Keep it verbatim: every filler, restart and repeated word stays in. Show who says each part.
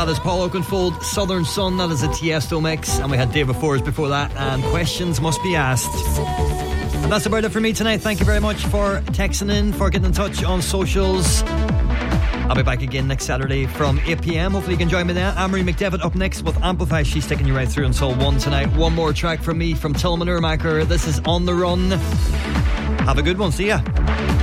Speaker 1: That is Paul Oakenfold, Southern Sun. That is a Tiesto mix. And we had David Fours before that, and Questions Must Be Asked. And that's about it for me tonight. Thank you very much for texting in, for getting in touch on socials. I'll be back again next Saturday from eight p.m. Hopefully you can join me there. Anne-Marie McDevitt up next with Amplify. She's taking you right through until one tonight. One more track from me from Tilman Urmacher. This is On the Run. Have a good one. See ya.